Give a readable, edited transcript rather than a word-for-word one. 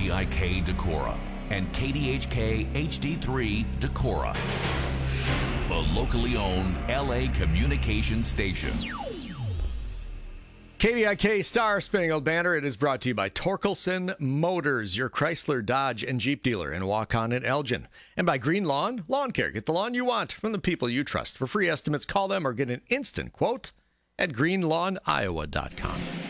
KVIK Decorah and KDHK HD3 Decorah, the locally owned LA communication station. KVIK Star Spangled Banner. It is brought to you by Torkelson Motors, your Chrysler, Dodge, and Jeep dealer in Waukon and Elgin. And by Green Lawn Lawn Care. Get the lawn you want from the people you trust. For free estimates, call them or get an instant quote at greenlawniowa.com.